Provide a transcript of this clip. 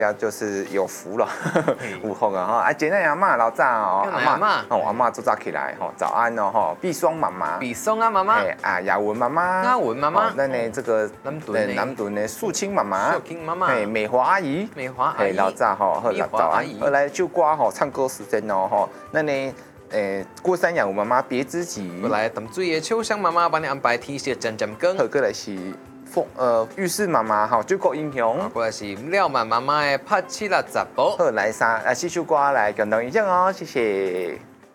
要就是有福了，有福啊哈！啊，今天阿嬷老早哦，阿嬷早早起来吼，早安哦吼，碧霜妈妈， 碧霜啊妈妈， 啊雅文妈妈， 雅文妈妈， 那呢这个南屯的素清妈妈， 素清妈妈， 美华阿姨， 美华阿姨， 老早吼，好早安，来就歌吼，唱歌时间哦吼，那呢过山雅文妈妈别知己， 来淡水的秋香妈妈帮你安排天色渐渐光， 好过来是。浴室妈妈吼，就国英雄。 过来是廖曼妈妈的拍起了十步。 好，来四首歌来共同演唱哦，谢谢。